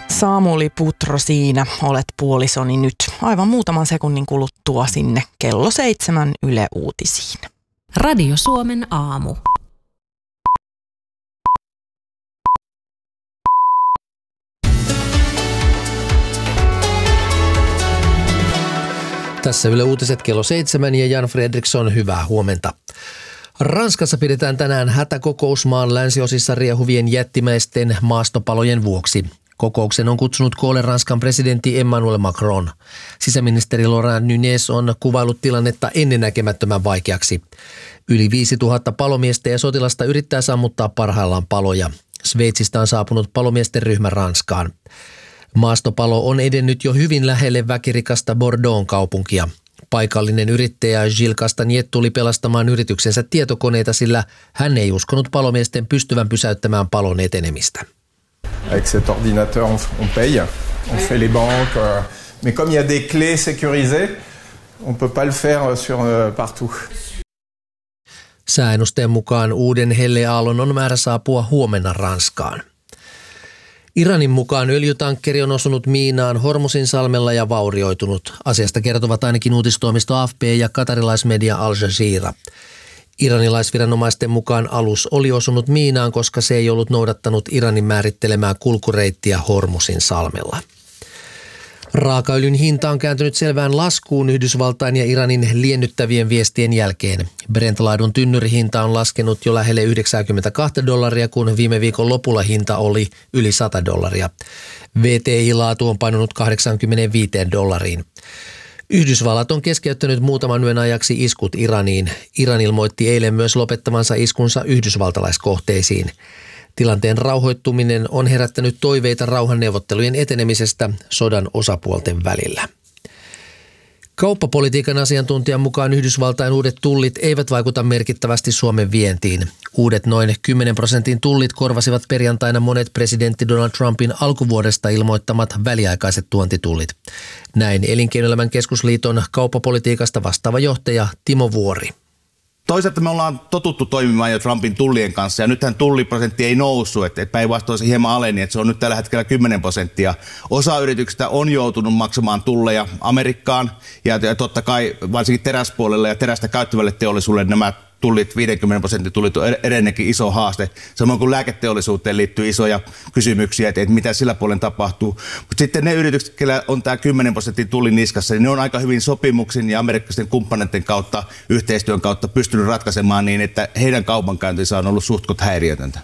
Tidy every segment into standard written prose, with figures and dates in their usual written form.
Samuli Putro, siinä olet puolisoni nyt aivan muutaman sekunnin kuluttua sinne kello 7 Yle Uutisiin. Radio Suomen aamu. Tässä Yle Uutiset kello 7 ja Jan Fredriksson, hyvää huomenta. Ranskassa pidetään tänään hätäkokous maan länsiosissa riehuvien jättimäisten maastopalojen vuoksi. Kokouksen on kutsunut koolle Ranskan presidentti Emmanuel Macron. Sisäministeri Laurent Nunez on kuvaillut tilannetta ennennäkemättömän vaikeaksi. Yli 5000 palomiestä ja sotilasta yrittää sammuttaa parhaillaan paloja. Sveitsistä on saapunut palomiesten ryhmä Ranskaan. Maastopalo on edennyt jo hyvin lähelle väkirikasta Bordeauxn kaupunkia. Paikallinen yrittäjä Gilles Castagnet tuli pelastamaan yrityksensä tietokoneita, sillä hän ei uskonut palomiesten pystyvän pysäyttämään palon etenemistä. Avec cet ordinateur on paye, on fait les banques, mais comme il y a des clés sécurisées, on peut pas le faire sur partout. Sääennusteen mukaan uuden helleaallon on määrä saapua huomenna Ranskaan. Iranin mukaan öljytankkeri on osunut miinaan Hormuzin salmella ja vaurioitunut. Asiasta kertovat ainakin uutistoimisto AFP ja katarilaismedia Al Jazeera. Iranilaisviranomaisten mukaan alus oli osunut miinaan, koska se ei ollut noudattanut Iranin määrittelemää kulkureittiä Hormuzin salmella. Raakaöljyn hinta on kääntynyt selvään laskuun Yhdysvaltain ja Iranin liennyttävien viestien jälkeen. Brent-laadun tynnyrihinta on laskenut jo lähelle $92, kun viime viikon lopulla hinta oli yli $100. WTI-laatu on painunut $85. Yhdysvallat on keskeyttänyt muutaman yön ajaksi iskut Iraniin. Iran ilmoitti eilen myös lopettavansa iskunsa yhdysvaltalaiskohteisiin. Tilanteen rauhoittuminen on herättänyt toiveita rauhanneuvottelujen etenemisestä sodan osapuolten välillä. Kauppapolitiikan asiantuntijan mukaan Yhdysvaltain uudet tullit eivät vaikuta merkittävästi Suomen vientiin. Uudet noin 10% tullit korvasivat perjantaina monet presidentti Donald Trumpin alkuvuodesta ilmoittamat väliaikaiset tuontitullit. Näin Elinkeinoelämän keskusliiton kauppapolitiikasta vastaava johtaja Timo Vuori. Toisaalta me ollaan totuttu toimimaan jo Trumpin tullien kanssa ja nythän tulliprosentti ei noussut, että päinvastoin se hieman aleni, että se on nyt tällä hetkellä 10%. Osa yrityksistä on joutunut maksamaan tulleja Amerikkaan ja totta kai varsinkin teräspuolella ja terästä käyttävälle teollisuudelle nämä tullit, 50% tullit on edelleenkin iso haaste. Samoin kuin lääketeollisuuteen liittyy isoja kysymyksiä, että mitä sillä puolen tapahtuu. Mutta sitten ne yritykset, joilla on tämä 10% tullin niskassa, niin ne on aika hyvin sopimuksin ja amerikkalaisten kumppaneiden kautta, yhteistyön kautta pystynyt ratkaisemaan niin, että heidän kaupankäyntinsä on ollut suhtkot häiriötöntä.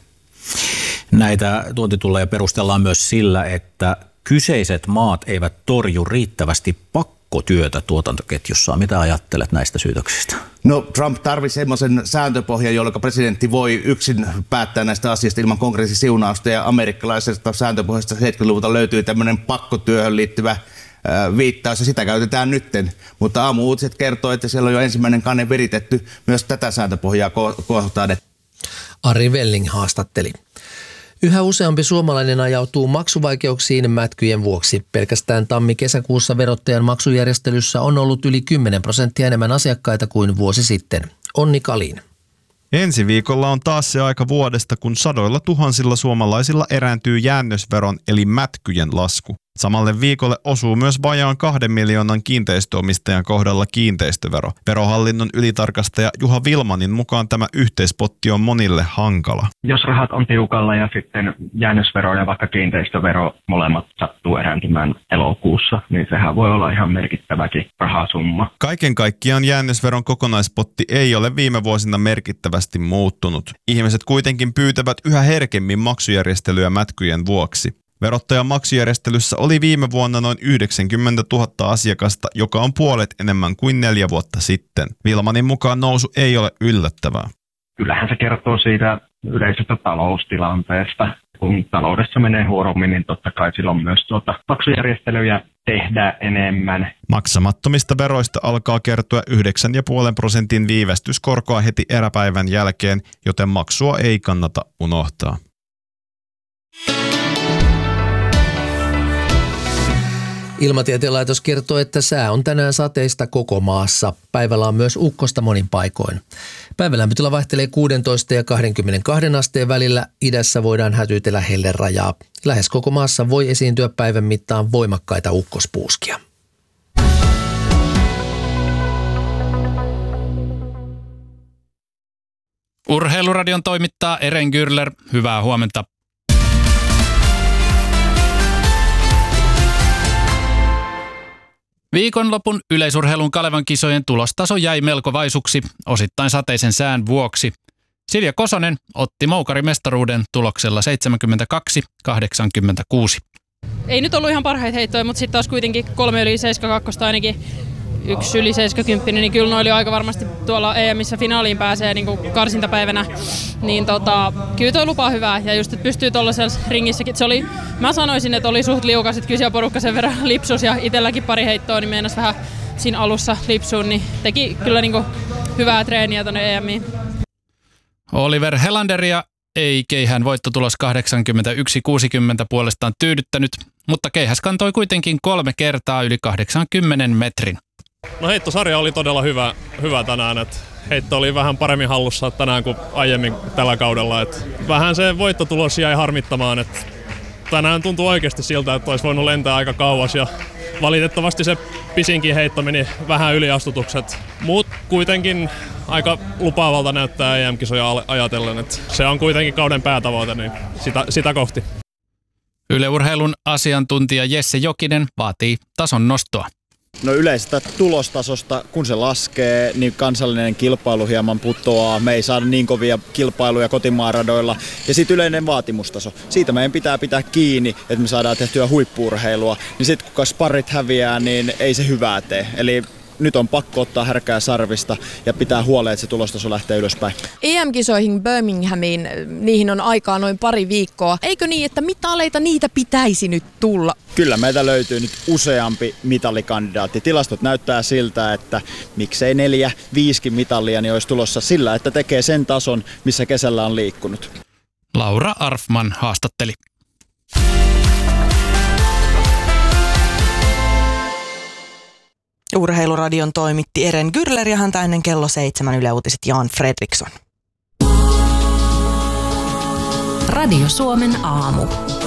Näitä tuontitulleja perustellaan myös sillä, että kyseiset maat eivät torju riittävästi pakkotyötä tuotantoketjussa. Mitä ajattelet näistä syytöksistä? No Trump tarvitsi semmoisen sääntöpohjan, jolloin presidentti voi yksin päättää näistä asioista ilman kongressin siunausta ja amerikkalaisesta sääntöpohjasta 70-luvulta löytyy tämmöinen pakkotyöhön liittyvä viittaus ja sitä käytetään nytten. Mutta aamu-uutiset kertoo, että siellä on jo ensimmäinen kanne viritetty myös tätä sääntöpohjaa kohtaan. Ari Welling haastatteli. Yhä useampi suomalainen ajautuu maksuvaikeuksiin mätkyjen vuoksi. Pelkästään tammi-kesäkuussa verottajan maksujärjestelyssä on ollut yli 10% enemmän asiakkaita kuin vuosi sitten. Onni Kalin. Ensi viikolla on taas se aika vuodesta, kun sadoilla tuhansilla suomalaisilla erääntyy jäännösveron eli mätkyjen lasku. Samalle viikolle osuu myös vajaan 2 miljoonan kiinteistöomistajan kohdalla kiinteistövero. Verohallinnon ylitarkastaja Juha Vilmanin mukaan tämä yhteispotti on monille hankala. Jos rahat on tiukalla ja sitten jäännösvero ja vaikka kiinteistövero molemmat sattuu erääntymään elokuussa, niin sehän voi olla ihan merkittäväkin rahasumma. Kaiken kaikkiaan jäännösveron kokonaispotti ei ole viime vuosina merkittävästi muuttunut. Ihmiset kuitenkin pyytävät yhä herkemmin maksujärjestelyä mätkyjen vuoksi. Verottajan maksujärjestelyssä oli viime vuonna noin 90 000 asiakasta, joka on puolet enemmän kuin 4 vuotta sitten. Vilmanin mukaan nousu ei ole yllättävää. Kyllähän se kertoo siitä yleisestä taloustilanteesta. Kun taloudessa menee huorommin, niin totta kai silloin myös maksujärjestelyjä tehdään enemmän. Maksamattomista veroista alkaa kertyä 9,5% viivästyskorkoa heti eräpäivän jälkeen, joten maksua ei kannata unohtaa. Ilmatieteen laitos kertoo, että sää on tänään sateista koko maassa. Päivällä on myös ukkosta monin paikoin. Päivälämpötila vaihtelee 16 ja 22 asteen välillä. Idässä voidaan hätyytellä hellerajaa. Lähes koko maassa voi esiintyä päivän mittaan voimakkaita ukkospuuskia. Urheiluradion toimittaa Eren Gürler. Hyvää huomenta. Viikonlopun yleisurheilun Kalevan kisojen tulostaso jäi melko vaisuksi, osittain sateisen sään vuoksi. Silja Kosonen otti moukarimestaruuden tuloksella 72-86. Ei nyt ollut ihan parhaita heittoja, mutta sitten taas kuitenkin 3 yli 72 ainakin 1 yli 70, niin kyllä ne oli aika varmasti tuolla EM:ssä finaaliin pääsee niin kuin karsintapäivänä. Niin kyllä toi lupaa hyvää ja just, että pystyy tuollaisella ringissäkin. Mä sanoisin, että oli suht liukas, että kyllä porukka sen verran lipsus ja itselläkin pari heittoa, niin meinasi vähän siinä alussa lipsuun, niin teki kyllä niin kuin hyvää treeniä tuonne EM:iin. Oliver Helanderia ei keihään voittotulos 81-60 puolestaan tyydyttänyt, mutta keihäs kantoi kuitenkin 3 kertaa yli 80 metrin. No heittosarja oli todella hyvä tänään, että heitto oli vähän paremmin hallussa tänään kuin aiemmin tällä kaudella. Että vähän se voittotulos jäi harmittamaan, että tänään tuntui oikeasti siltä, että olisi voinut lentää aika kauas ja valitettavasti se pisinkin heitto meni vähän yliastutukset. Mut kuitenkin aika lupaavalta näyttää EM-kisoja ajatellen, että se on kuitenkin kauden päätavoite, niin sitä kohti. Yle Urheilun asiantuntija Jesse Jokinen vaatii tason nostoa. No yleisestä tulostasosta, kun se laskee, niin kansallinen kilpailu hieman putoaa. Me ei saada niin kovia kilpailuja kotimaaradoilla. Ja sitten yleinen vaatimustaso. Siitä meidän pitää kiinni, että me saadaan tehtyä huippu-urheilua. Niin sitten kun sparrit häviää, niin ei se hyvää tee. Eli nyt on pakko ottaa härkää sarvista ja pitää huoleen, että se tulostaso lähtee ylöspäin. EM-kisoihin Birminghamiin, niihin on aikaa noin pari viikkoa. Eikö niin, että mitaleita niitä pitäisi nyt tulla? Kyllä meiltä löytyy nyt useampi mitalikandidaatti. Tilastot näyttää siltä, että miksei 4-5 mitalia niin olisi tulossa sillä, että tekee sen tason, missä kesällä on liikkunut. Laura Arfman haastatteli. Urheiluradion toimitti Eren Gürler ja häntä ennen kello 7 Yle Uutiset Jan Fredriksson. Radio Suomen aamu.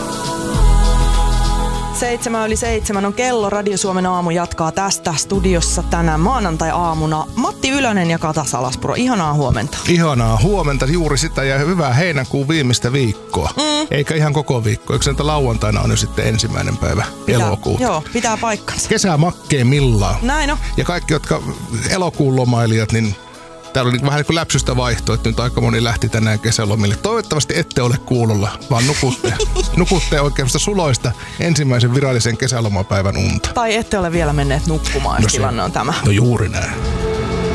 7:07 on kello. Radio Suomen aamu jatkaa tästä studiossa tänään maanantai-aamuna. Matti Ylönen ja Kata Salaspuro. Ihanaa huomenta. Ihanaa huomenta, juuri sitä ja hyvää heinäkuun viimeistä viikkoa. Eikä ihan koko viikko. Eikö se lauantaina on jo sitten 1. päivä elokuuta? Joo, pitää paikkansa. Kesää makkeimmillaan. Näin on. Ja kaikki, jotka elokuun lomailijat, niin täällä oli vähän niin kuin läpsystä vaihto, että nyt aika moni lähti tänään kesälomille. Toivottavasti ette ole kuulolla, vaan nukutte oikeasta suloista ensimmäisen virallisen kesälomapäivän unta. Tai ette ole vielä menneet nukkumaan, jos tilanne on tämä. No juuri näin.